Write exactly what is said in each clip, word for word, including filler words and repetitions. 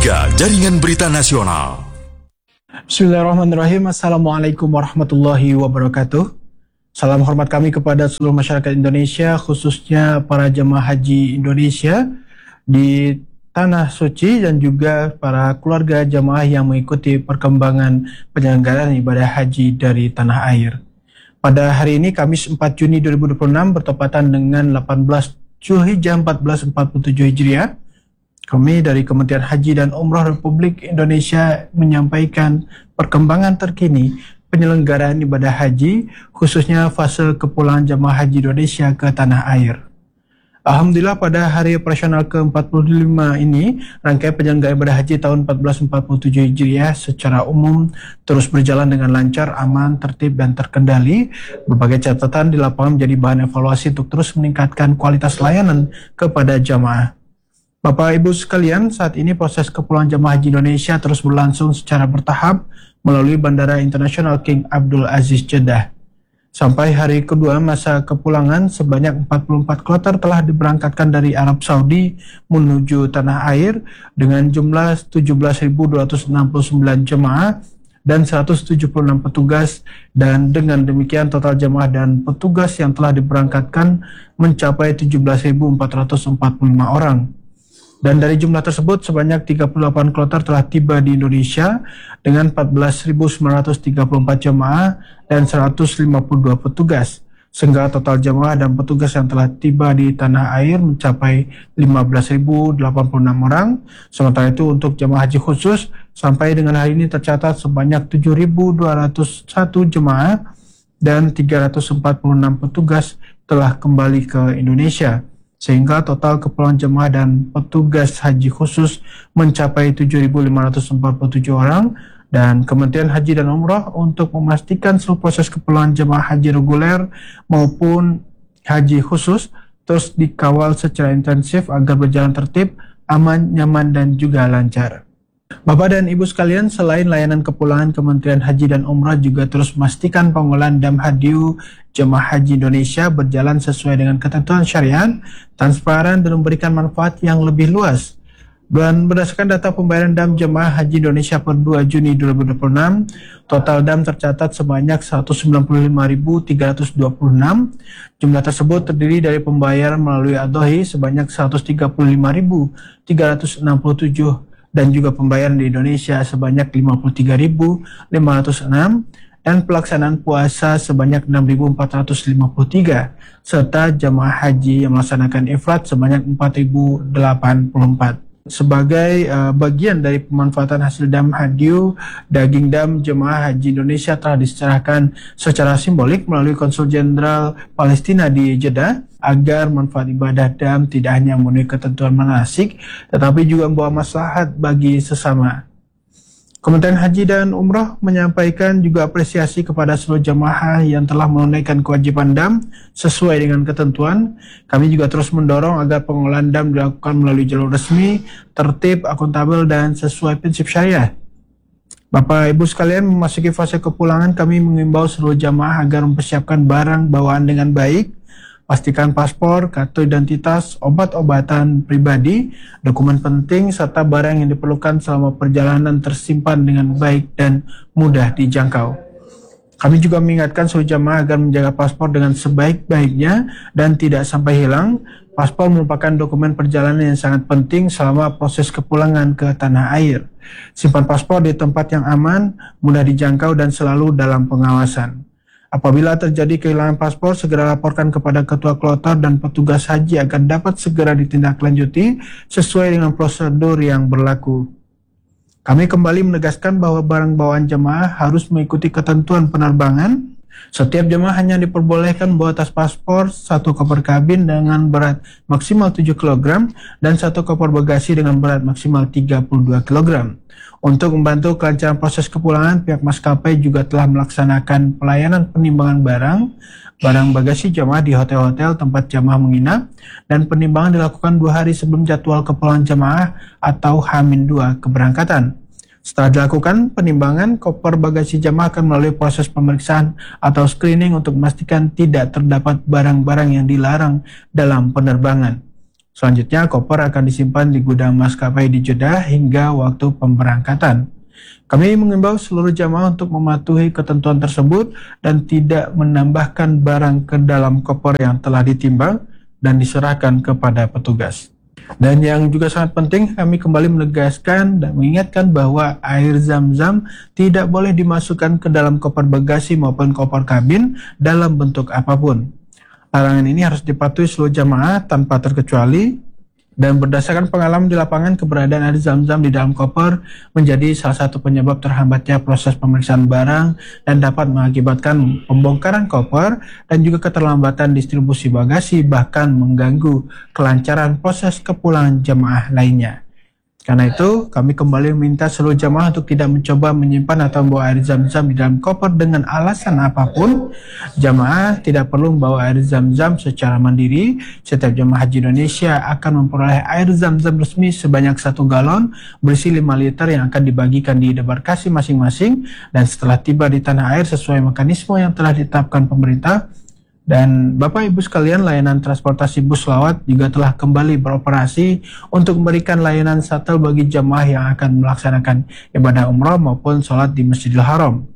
tiga Jaringan Berita Nasional. Bismillahirrahmanirrahim. Assalamualaikum warahmatullahi wabarakatuh. Salam hormat kami kepada seluruh masyarakat Indonesia, khususnya para jemaah haji Indonesia di Tanah Suci dan juga para keluarga jemaah yang mengikuti perkembangan penyelenggaraan ibadah haji dari tanah air. Pada hari ini, Kamis empat Juni dua ribu dua puluh enam, bertepatan dengan delapan belas Zulhijjah seribu empat ratus empat puluh tujuh Hijriah, kami dari Kementerian Haji dan Umroh Republik Indonesia menyampaikan perkembangan terkini penyelenggaraan ibadah haji, khususnya fase kepulangan jemaah haji Indonesia ke tanah air. Alhamdulillah, pada hari operasional ke empat puluh lima ini, rangkaian penyelenggaraan ibadah haji tahun seribu empat ratus empat puluh tujuh Hijriah secara umum terus berjalan dengan lancar, aman, tertib, dan terkendali. Berbagai catatan di lapangan menjadi bahan evaluasi untuk terus meningkatkan kualitas layanan kepada jamaah. Bapak Ibu sekalian, saat ini proses kepulangan jemaah haji Indonesia terus berlangsung secara bertahap melalui Bandara Internasional King Abdul Aziz Jeddah. Sampai hari kedua masa kepulangan, sebanyak empat puluh empat kloter telah diberangkatkan dari Arab Saudi menuju tanah air dengan jumlah tujuh belas ribu dua ratus enam puluh sembilan jemaah dan seratus tujuh puluh enam petugas, dan dengan demikian total jemaah dan petugas yang telah diberangkatkan mencapai tujuh belas ribu empat ratus empat puluh lima orang. Dan dari jumlah tersebut, sebanyak tiga puluh delapan kloter telah tiba di Indonesia dengan empat belas ribu sembilan ratus tiga puluh empat jemaah dan seratus lima puluh dua petugas, sehingga total jemaah dan petugas yang telah tiba di tanah air mencapai lima belas ribu delapan puluh enam orang. Sementara itu untuk jemaah haji khusus, sampai dengan hari ini tercatat sebanyak tujuh ribu dua ratus satu jemaah dan tiga ratus empat puluh enam petugas telah kembali ke Indonesia, sehingga total kepulangan jemaah dan petugas haji khusus mencapai tujuh ribu lima ratus empat puluh tujuh orang. Dan Kementerian Haji dan Umroh untuk memastikan seluruh proses kepulangan jemaah haji reguler maupun haji khusus terus dikawal secara intensif agar berjalan tertib, aman, nyaman, dan juga lancar. Bapak dan Ibu sekalian, selain layanan kepulangan, Kementerian Haji dan Umrah juga terus memastikan pengelolaan Dam Hadiu jemaah haji Indonesia berjalan sesuai dengan ketentuan syariat, transparan, dan memberikan manfaat yang lebih luas. Dan berdasarkan data pembayaran Dam jemaah haji Indonesia per dua Juni dua ribu dua puluh enam, total Dam tercatat sebanyak seratus sembilan puluh lima ribu tiga ratus dua puluh enam. Jumlah tersebut terdiri dari pembayaran melalui Adhohi sebanyak seratus tiga puluh lima ribu tiga ratus enam puluh tujuh dan juga pembayaran di Indonesia sebanyak lima puluh tiga ribu lima ratus enam dan pelaksanaan puasa sebanyak enam ribu empat ratus lima puluh tiga, serta jemaah haji yang melaksanakan ifrad sebanyak empat ribu delapan puluh empat. Sebagai uh, bagian dari pemanfaatan hasil Dam Hadiu, daging Dam jemaah haji Indonesia telah diserahkan secara simbolik melalui Konsul Jenderal Palestina di Jeddah agar manfaat ibadah Dam tidak hanya memenuhi ketentuan manasik, tetapi juga membawa maslahat bagi sesama. Kementerian Haji dan Umroh menyampaikan juga apresiasi kepada seluruh jemaah yang telah menunaikan kewajiban Dam sesuai dengan ketentuan. Kami juga terus mendorong agar pengelolaan Dam dilakukan melalui jalur resmi, tertib, akuntabel, dan sesuai prinsip syariah. Bapak Ibu sekalian, memasuki fase kepulangan, kami mengimbau seluruh jemaah agar mempersiapkan barang bawaan dengan baik. Pastikan paspor, kartu identitas, obat-obatan pribadi, dokumen penting, serta barang yang diperlukan selama perjalanan tersimpan dengan baik dan mudah dijangkau. Kami juga mengingatkan seluruh jemaah agar menjaga paspor dengan sebaik-baiknya dan tidak sampai hilang. Paspor merupakan dokumen perjalanan yang sangat penting selama proses kepulangan ke tanah air. Simpan paspor di tempat yang aman, mudah dijangkau, dan selalu dalam pengawasan. Apabila terjadi kehilangan paspor, segera laporkan kepada ketua kloter dan petugas haji agar dapat segera ditindaklanjuti sesuai dengan prosedur yang berlaku. Kami kembali menegaskan bahwa barang bawaan jemaah harus mengikuti ketentuan penerbangan. Setiap jemaah hanya diperbolehkan membawa tas paspor, satu koper kabin dengan berat maksimal tujuh kilogram, dan satu koper bagasi dengan berat maksimal tiga puluh dua kilogram. Untuk membantu kelancaran proses kepulangan, pihak maskapai juga telah melaksanakan pelayanan penimbangan barang, barang bagasi jemaah di hotel-hotel tempat jemaah menginap, dan penimbangan dilakukan dua hari sebelum jadwal kepulangan jemaah atau H minus dua keberangkatan. Setelah dilakukan penimbangan, koper bagasi jemaah akan melalui proses pemeriksaan atau screening untuk memastikan tidak terdapat barang-barang yang dilarang dalam penerbangan. Selanjutnya, koper akan disimpan di gudang maskapai di Jeddah hingga waktu pemberangkatan. Kami mengimbau seluruh jamaah untuk mematuhi ketentuan tersebut dan tidak menambahkan barang ke dalam koper yang telah ditimbang dan diserahkan kepada petugas. Dan yang juga sangat penting, kami kembali menegaskan dan mengingatkan bahwa air zam-zam tidak boleh dimasukkan ke dalam koper bagasi maupun koper kabin dalam bentuk apapun. Larangan ini harus dipatuhi seluruh jamaah tanpa terkecuali. Dan berdasarkan pengalaman di lapangan, keberadaan air zam-zam di dalam koper menjadi salah satu penyebab terhambatnya proses pemeriksaan barang dan dapat mengakibatkan pembongkaran koper dan juga keterlambatan distribusi bagasi, bahkan mengganggu kelancaran proses kepulangan jemaah lainnya. Karena itu, kami kembali meminta seluruh jemaah untuk tidak mencoba menyimpan atau membawa air zam-zam di dalam koper dengan alasan apapun. Jemaah tidak perlu membawa air zam-zam secara mandiri. Setiap jemaah haji Indonesia akan memperoleh air zam-zam resmi sebanyak satu galon berisi lima liter yang akan dibagikan di debarkasi masing-masing dan setelah tiba di tanah air sesuai mekanisme yang telah ditetapkan pemerintah. Dan Bapak Ibu sekalian, layanan transportasi bus selawat juga telah kembali beroperasi untuk memberikan layanan shuttle bagi jamaah yang akan melaksanakan ibadah umrah maupun sholat di Masjidil Haram.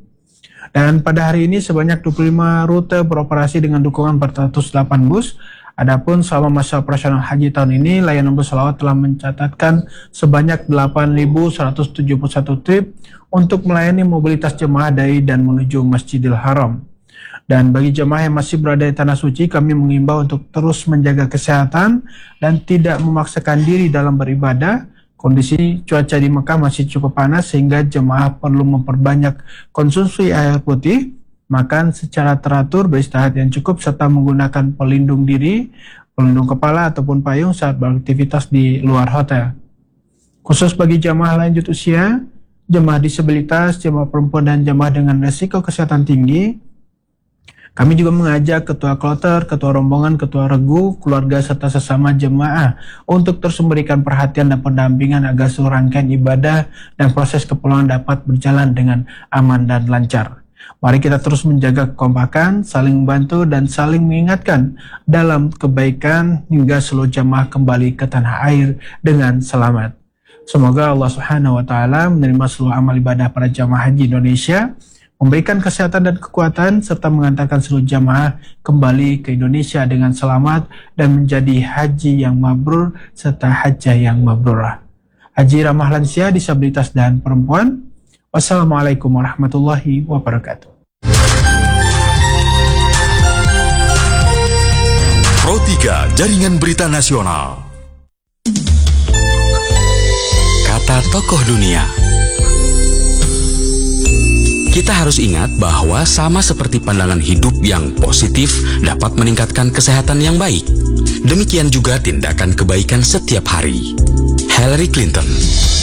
Dan pada hari ini sebanyak dua puluh lima rute beroperasi dengan dukungan empat ratus delapan bus. Adapun selama masa operasional haji tahun ini, layanan bus selawat telah mencatatkan sebanyak delapan ribu seratus tujuh puluh satu trip untuk melayani mobilitas jemaah dari dan menuju Masjidil Haram. Dan bagi jemaah yang masih berada di Tanah Suci, kami mengimbau untuk terus menjaga kesehatan dan tidak memaksakan diri dalam beribadah. Kondisi cuaca di Mekah masih cukup panas sehingga jemaah perlu memperbanyak konsumsi air putih, makan secara teratur, beristirahat yang cukup, serta menggunakan pelindung diri, pelindung kepala ataupun payung saat beraktivitas di luar hotel. Khusus bagi jemaah lanjut usia, jemaah disabilitas, jemaah perempuan, dan jemaah dengan risiko kesehatan tinggi, kami juga mengajak ketua kloter, ketua rombongan, ketua regu, keluarga, serta sesama jemaah untuk terus memberikan perhatian dan pendampingan agar seluruh rangkaian ibadah dan proses kepulangan dapat berjalan dengan aman dan lancar. Mari kita terus menjaga kekompakan, saling membantu, dan saling mengingatkan dalam kebaikan hingga seluruh jemaah kembali ke tanah air dengan selamat. Semoga Allah Subhanahu wa Ta'ala menerima seluruh amal ibadah para jamaah haji Indonesia, memberikan kesehatan dan kekuatan, serta mengantarkan seluruh jamaah kembali ke Indonesia dengan selamat dan menjadi haji yang mabrur serta hajjah yang mabrurah. Haji ramah lansia, disabilitas, dan perempuan. Wassalamualaikum warahmatullahi wabarakatuh. Pro tiga Jaringan Berita Nasional. Kata tokoh dunia. Kita harus ingat bahwa sama seperti pandangan hidup yang positif dapat meningkatkan kesehatan yang baik, demikian juga tindakan kebaikan setiap hari. Hillary Clinton.